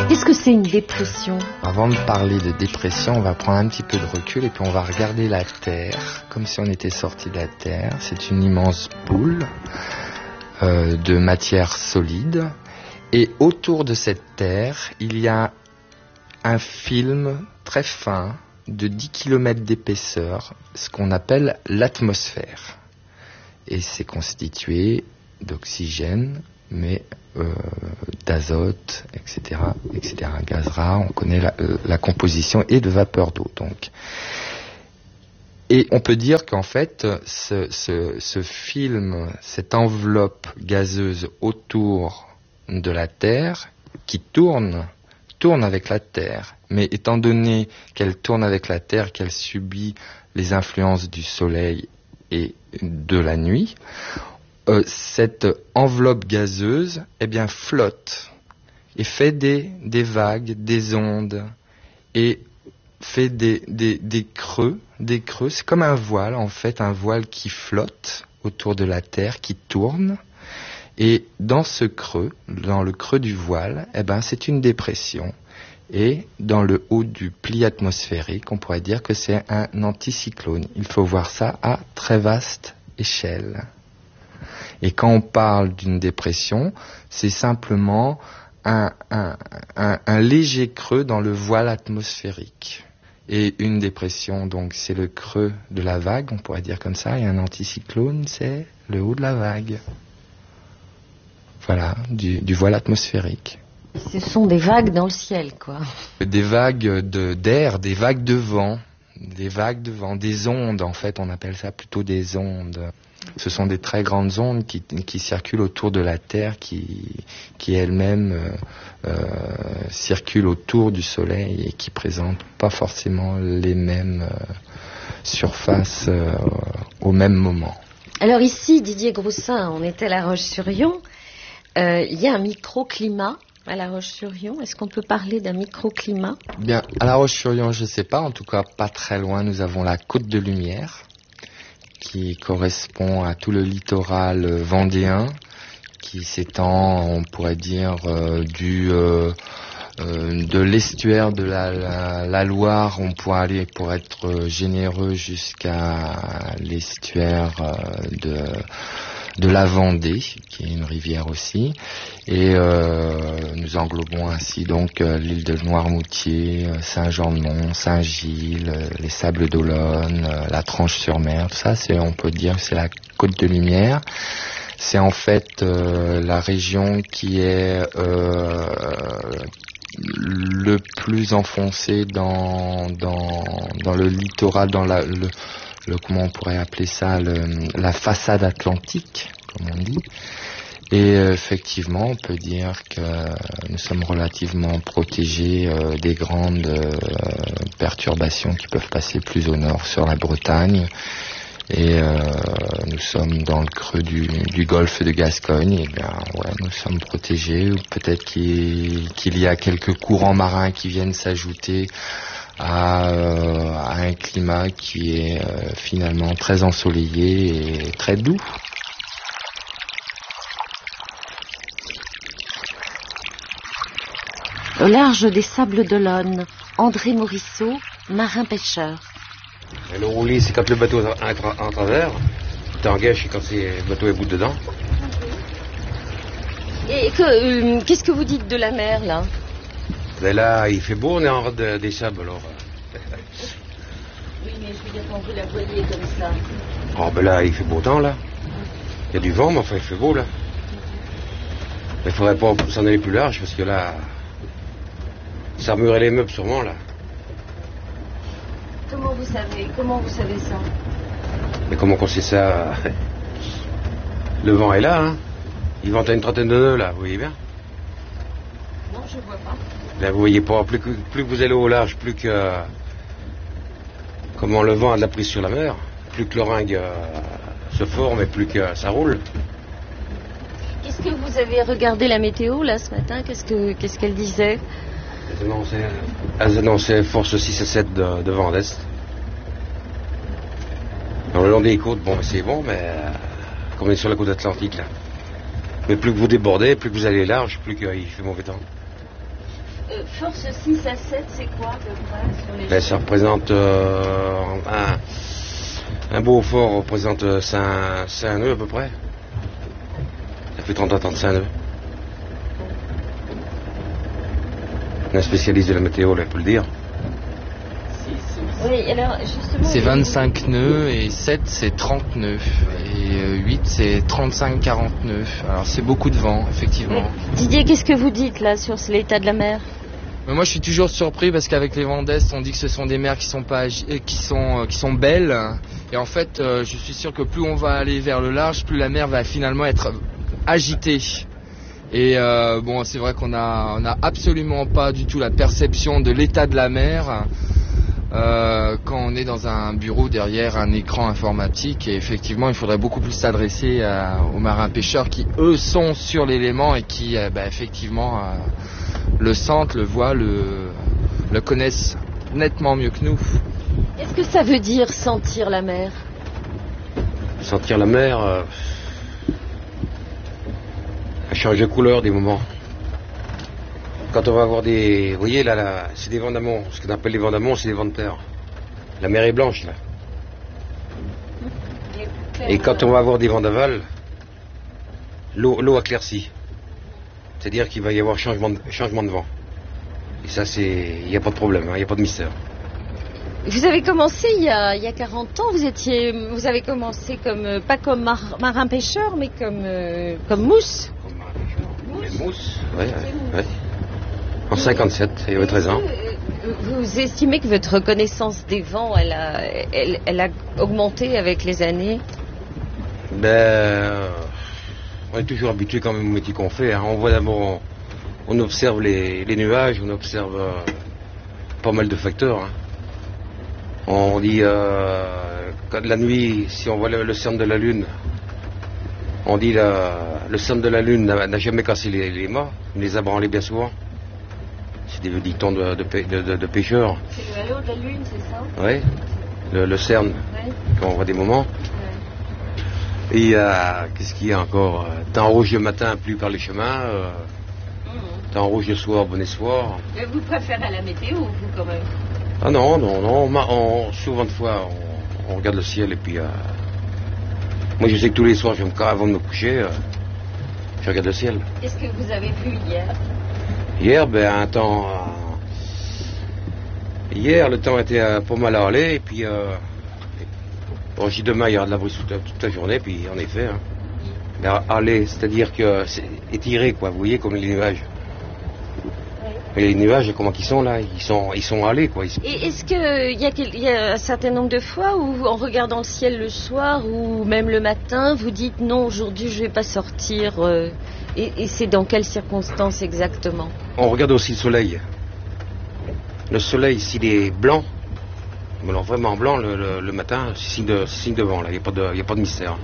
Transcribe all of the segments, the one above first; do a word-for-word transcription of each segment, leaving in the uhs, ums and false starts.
Qu'est-ce que c'est une dépression? Avant de parler de dépression, on va prendre un petit peu de recul et puis on va regarder la Terre, comme si on était sorti de la Terre. C'est une immense boule euh, de matière solide. Et autour de cette Terre, il y a un film très fin de dix kilomètres d'épaisseur, ce qu'on appelle l'atmosphère. Et c'est constitué d'oxygène, mais euh, d'azote, et cetera, et cetera. Gaz rare, on connaît la, la composition, et de vapeur d'eau, donc. Et on peut dire qu'en fait, ce, ce, ce film, cette enveloppe gazeuse autour de la Terre, qui tourne, tourne avec la Terre, mais étant donné qu'elle tourne avec la Terre, qu'elle subit les influences du Soleil et de la nuit, euh, cette enveloppe gazeuse, eh bien, flotte et fait des, des vagues, des ondes, et fait des, des, des creux, des creux. C'est comme un voile, en fait, un voile qui flotte autour de la Terre, qui tourne. Et dans ce creux, dans le creux du voile, eh ben, c'est une dépression. Et dans le haut du pli atmosphérique, on pourrait dire que c'est un anticyclone. Il faut voir ça à très vaste échelle. Et quand on parle d'une dépression, c'est simplement un, un, un, un léger creux dans le voile atmosphérique. Et une dépression, donc, c'est le creux de la vague, on pourrait dire comme ça, et un anticyclone, c'est le haut de la vague. Voilà, du, du voile atmosphérique. Ce sont des vagues dans le ciel, quoi. Des vagues de, d'air, des vagues de vent, des vagues de vent, des ondes, en fait, on appelle ça plutôt des ondes. Ce sont des très grandes ondes qui, qui circulent autour de la Terre, qui, qui elles-mêmes euh, euh, circulent autour du Soleil et qui présentent pas forcément les mêmes euh, surfaces euh, au même moment. Alors ici, Didier Groussin, on était à La Roche-sur-Yon. Euh, il y a un microclimat à La Roche-sur-Yon. Est-ce qu'on peut parler d'un microclimat? Bien, à La Roche-sur-Yon, je ne sais pas. En tout cas, pas très loin, nous avons la Côte de Lumière, qui correspond à tout le littoral vendéen, qui s'étend, on pourrait dire, euh, du euh, euh, de l'estuaire de la, la, la Loire, on pourrait aller, pour être généreux, jusqu'à l'estuaire euh, de de la Vendée, qui est une rivière aussi, et euh, nous englobons ainsi donc euh, l'île de Noirmoutier, euh, Saint-Jean-de-Mont, Saint-Gilles, euh, les Sables d'Olonne, euh, la Tranche-sur-Mer, tout ça, c'est, on peut dire que c'est la Côte de Lumière. C'est en fait euh, la région qui est euh, le plus enfoncée dans, dans, dans le littoral, dans la, le, le, comment on pourrait appeler ça, le, la façade atlantique, comme on dit. Et euh, effectivement, on peut dire que nous sommes relativement protégés euh, des grandes euh, perturbations qui peuvent passer plus au nord sur la Bretagne. Et euh, nous sommes dans le creux du, du golfe de Gascogne. Et bien, ouais, nous sommes protégés. Ou peut-être qu'il, qu'il y a quelques courants marins qui viennent s'ajouter à, euh, à un climat qui est euh, finalement très ensoleillé et très doux. Au large des Sables d'Olonne, André Morisseau, marin-pêcheur. Et le roulis, c'est quand le bateau est en travers. T'engages quand c'est, le bateau est bout dedans. Et que, euh, qu'est-ce que vous dites de la mer, là? Ben là, il fait beau, on est en rade de, des sables, alors. Oui, mais je veux dire, quand vous la voyez comme ça. Oh, ben là, il fait beau temps, là. Il y a du vent, mais enfin, il fait beau, là. Il faudrait pas s'en aller plus large, parce que là, ça remuerait les meubles, sûrement, là. Comment vous savez, comment vous savez ça? Mais comment qu'on sait ça? Le vent est là, hein. Il vente à une trentaine de nœuds, là, vous voyez bien? Non, je vois pas. Là, vous voyez pas, plus que, plus que vous allez au large, plus que... Comment le vent a de la prise sur la mer, plus que l'oringue euh, se forme et plus que ça roule. Qu'est-ce que vous avez regardé la météo, là, ce matin? Qu'est-ce que, qu'est-ce qu'elle disait? Elles annonçaient, elles annonçaient force six à sept de, de vent d'est. Dans le long des côtes, bon, c'est bon, mais euh, comme on est sur la côte atlantique, là. Mais plus que vous débordez, plus que vous allez large, plus qu'il fait mauvais temps. euh, force six à sept, c'est quoi à peu près sur les Ben, ça représente euh, un, un beau fort représente cinq nœuds à peu près. Ça fait trente à trente-cinq nœuds. Un spécialiste de la météo, là, peut le dire. Oui, alors justement... C'est vingt-cinq nœuds et sept c'est trente nœuds. Et euh, huit c'est trente-cinq à quarante nœuds. Alors c'est beaucoup de vent, effectivement. Oui. Didier, qu'est-ce que vous dites là sur l'état de la mer? Mais moi je suis toujours surpris parce qu'avec les vents d'Est on dit que ce sont des mers qui sont, pas agi- qui sont, euh, qui sont belles. Et en fait euh, je suis sûr que plus on va aller vers le large, plus la mer va finalement être agitée. Et euh, bon, c'est vrai qu'on a, on a absolument pas du tout la perception de l'état de la mer euh, quand on est dans un bureau derrière un écran informatique. Et effectivement, il faudrait beaucoup plus s'adresser à, aux marins pêcheurs qui, eux, sont sur l'élément et qui, euh, bah, effectivement, euh, le sentent, le voient, le, le connaissent nettement mieux que nous. Qu'est-ce que ça veut dire sentir la mer? Sentir la mer, euh, elle change de couleur des moments. Quand on va avoir des... Vous voyez, là, là c'est des vents d'amont. Ce qu'on appelle les vents d'amont, c'est des vents de terre. La mer est blanche, là. Et quand on va avoir des vents d'aval, l'eau, l'eau éclaircit. C'est-à-dire qu'il va y avoir changement de, changement de vent. Et ça, c'est... Il n'y a pas de problème, il n'y a pas de mystère. Vous avez commencé il y a, il y a quarante ans, vous étiez, vous avez commencé comme, euh, pas comme mar- marin pêcheur, mais comme, euh, comme mousse. Comme marin pêcheur. Les mousses, oui, oui. En cinquante-sept, il y avait treize ans. Vous estimez que votre connaissance des vents, elle a, elle, elle a augmenté avec les années? Ben, euh, on est toujours habitué quand même au métier qu'on fait. Hein. On voit d'abord, on, on observe les, les nuages, on observe euh, pas mal de facteurs. Hein. On dit, euh, quand la nuit, si on voit le, le cerne de la Lune, on dit la, le cerne de la Lune n'a, n'a jamais cassé les, les mâts, il les a branlés bien souvent. C'est des dictons de, de, de, de, de pêcheurs. C'est le halo de la Lune, c'est ça? Oui, le, le cerne, Ouais. quand on voit des moments. Ouais. Et euh, qu'est-ce qu'il y a encore? Temps rouge le matin, pluie par les chemins. Euh, Mmh. temps rouge le soir, bon espoir. Mais vous préférez la météo, vous, quand même? Ah non, non, non. On, on, souvent de fois, on, on regarde le ciel et puis... Euh, moi, je sais que tous les soirs, je me, avant de me coucher, euh, je regarde le ciel. Qu'est-ce que vous avez vu hier? Hier, ben, un temps... Euh, hier, le temps était euh, pas mal à aller et puis... Euh, bon, j'ai demain, il y aura de la brise toute, toute la journée, puis en effet... Hein, mais aller, c'est-à-dire que c'est étiré, quoi, vous voyez, comme les nuages. Et les nuages, comment ils sont là? Ils sont, ils sont allés, quoi. Ils... Et est-ce qu'il y, a quel- y a un certain nombre de fois où, en regardant le ciel le soir ou même le matin, vous dites non, aujourd'hui je ne vais pas sortir euh, et, et c'est dans quelles circonstances exactement? On regarde aussi le soleil. Le soleil, s'il est blanc, mais alors vraiment blanc le, le, le matin, c'est signe de, c'est signe de vent, là. Il n'y a pas de, il y a pas de mystère.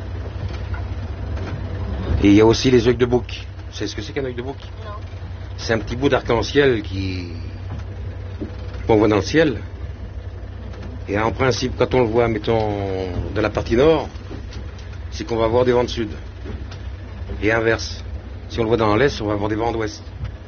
Et il y a aussi les œils de bouc. Vous savez ce que c'est qu'un œil de bouc? Non. C'est un petit bout d'arc-en-ciel qui qu'on voit dans le ciel. Et en principe, quand on le voit, mettons, de la partie nord, c'est qu'on va avoir des vents de sud. Et inverse. Si on le voit dans l'est, on va avoir des vents d'ouest.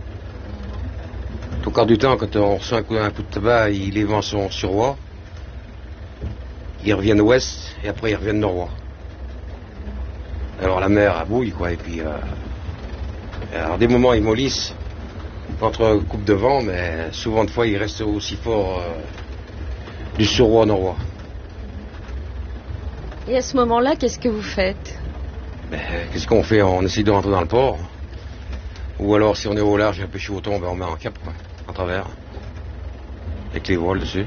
Au quart du temps, quand on reçoit un coup, un coup de tabac, les vents sont suroît. Ils reviennent ouest et après ils reviennent noroît. Alors la mer elle bouille, quoi, et puis... Euh, alors des moments ils mollissent entre coupes de vent, mais souvent de fois ils restent aussi forts euh, du suroît noroît. Et à ce moment-là, qu'est-ce que vous faites? Ben, qu'est-ce qu'on fait? On essaie de rentrer dans le port. Ou alors si on est au large et un peu chaud au thon, ben, on met en cap, quoi, en travers. Avec les voiles dessus.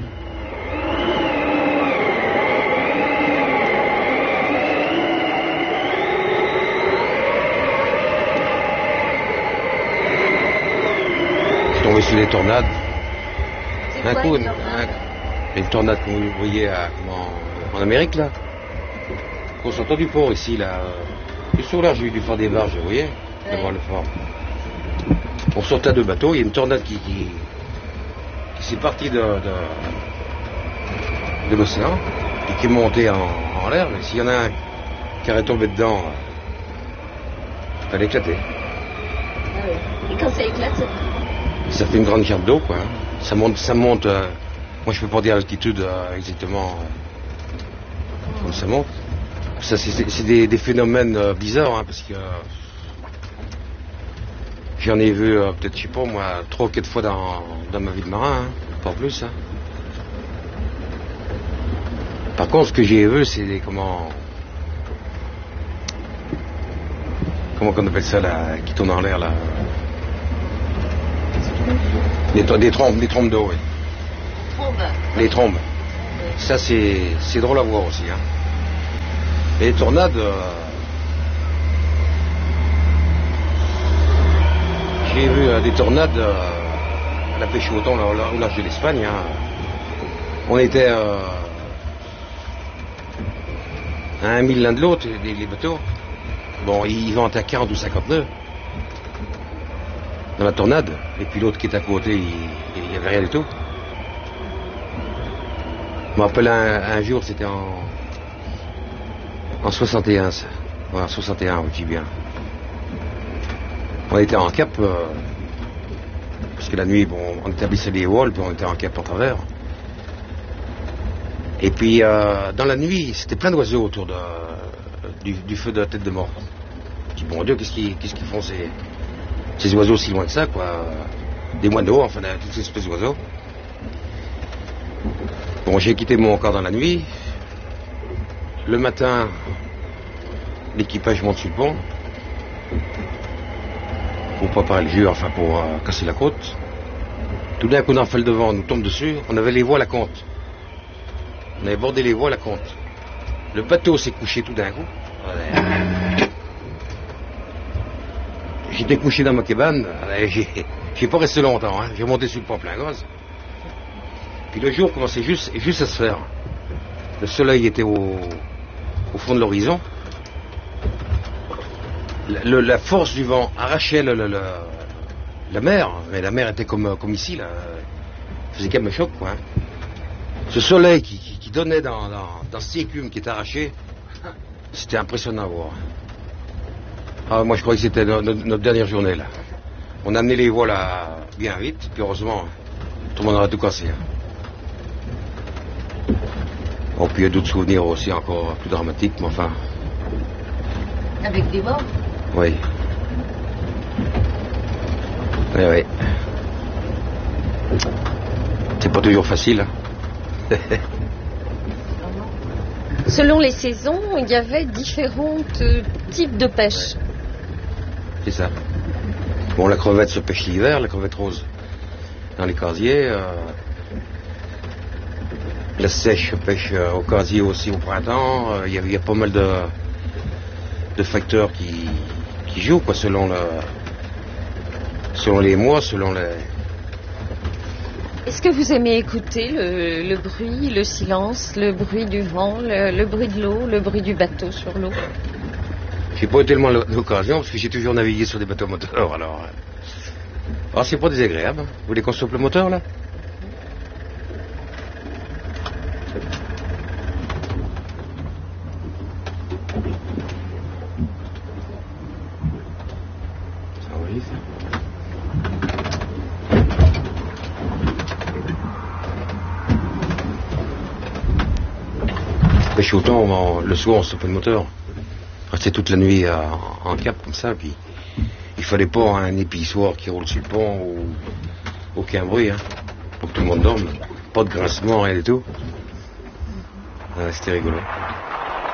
Tomber sur les tornades. C'est Un quoi, coup, une une, tornade un- une tornade comme vous voyez à, en, en Amérique, là. Au sortant du port, ici, là. euh, Juste au large du fort des Barges, vous voyez, Ouais. devant le fort. On sortait de bateau, il y a une tornade qui, qui, qui s'est partie de, de, de l'océan et qui est montée en, en l'air. Mais s'il y en a un qui aurait tombé dedans, il fallait éclater. Ah oui. Et quand ça éclate, ça... Ça fait une grande gerbe d'eau, quoi. Hein. Ça monte, ça monte. Euh, moi, je peux pas dire l'altitude euh, exactement euh, comme ça monte. Ça, c'est des, des phénomènes euh, bizarres, hein, parce que euh, j'en ai vu euh, peut-être, je sais pas, moi, trois ou quatre fois dans, dans ma vie de marin, hein, pas plus. Hein. Par contre, ce que j'ai vu, c'est des comment, comment on appelle ça là, qui tourne en l'air là. Des, des trompes, des trompes d'eau, oui. Trombes. Les trombes. Ça, c'est c'est drôle à voir aussi. Hein. Et les tornades, euh, j'ai vu euh, des tornades euh, à la pêche au thon, là, au large de l'Espagne. Hein. On était euh, à un mille l'un de l'autre, les, les bateaux. Bon, ils vont à quarante ou cinquante nœuds dans la tornade. Et puis l'autre qui est à côté, il n'y avait rien du tout. Je me rappelle un, un jour, c'était en, en soixante et un, ça. Ouais, en soixante et un, je dis bien. On était en cap, euh, parce que la nuit, bon, on établissait les voiles, puis on était en cap en travers. Et puis, euh, dans la nuit, c'était plein d'oiseaux autour de, du, du feu de la tête de mort. Je dis, bon Dieu, qu'est-ce qu'ils qu'est-ce qu'ils font ces, ces oiseaux si loin que ça, quoi. Des moineaux, enfin, toutes ces espèces d'oiseaux. Bon, j'ai quitté mon corps dans la nuit. Le matin, l'équipage monte sur le pont. Pour préparer le jus, enfin pour euh, casser la côte. Tout d'un coup, on a fait le devant, on nous tombe dessus. On avait les voiles à compte. On avait bordé les voiles à compte. Le bateau s'est couché tout d'un coup. J'étais couché dans ma cabane. J'ai pas resté longtemps. Hein. J'ai monté sur le pont plein gaz. Puis le jour commençait juste, juste à se faire. Le soleil était au, au fond de l'horizon. La, la force du vent arrachait le, le, le, la mer, mais la mer était comme, comme ici, là. Faisait quand même un choc, quoi. Hein. Ce soleil qui, qui, qui donnait dans, dans, dans cette écume qui est arrachée, c'était impressionnant à voir. Ah, moi, je croyais que c'était notre, notre dernière journée, là. On a amené les voiles là, bien vite, puis heureusement, tout le monde aurait tout cassé. Hein. Bon, puis il y a d'autres souvenirs aussi encore plus dramatiques, mais enfin... Avec des morts? Oui. Oui, oui. C'est pas toujours facile. Hein. Selon les saisons, il y avait différents euh, types de pêche. Ouais. C'est ça. Bon, la crevette se pêche l'hiver, la crevette rose dans les casiers. Euh... La sèche se pêche euh, au casier aussi au printemps. Il euh, y, y a pas mal de, de facteurs qui, qui jouent, quoi, selon, le, selon les mois, selon les... Est-ce que vous aimez écouter le, le bruit, le silence, le bruit du vent, le, le bruit de l'eau, le bruit du bateau sur l'eau? J'ai pas eu tellement l'occasion, parce que j'ai toujours navigué sur des bateaux moteurs, alors... Ah, c'est pas désagréable. Vous voulez qu'on stoppe le moteur, là? Ça enregistre, ça? Pêche au thon, le soir, on stoppe le moteur. Rester toute la nuit euh, en cap comme ça, puis il fallait pas un épissoir qui roule sur le pont ou aucun bruit, hein, pour que tout le monde dorme. Pas de grincement, rien du tout. Euh, C'était rigolo.